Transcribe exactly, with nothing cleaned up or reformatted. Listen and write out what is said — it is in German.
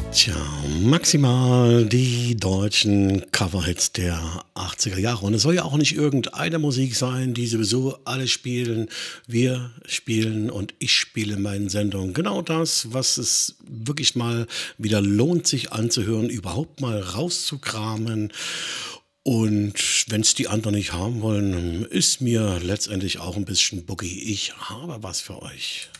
Tja, maximal die deutschen Coverhits der achtziger Jahre. Und es soll ja auch nicht irgendeine Musik sein, die sowieso alle spielen. Wir spielen und ich spiele in meinen Sendungen genau das, was es wirklich mal wieder lohnt, sich anzuhören, überhaupt mal rauszukramen. Und wenn es die anderen nicht haben wollen, ist mir letztendlich auch ein bisschen Boogie. Ich habe was für euch.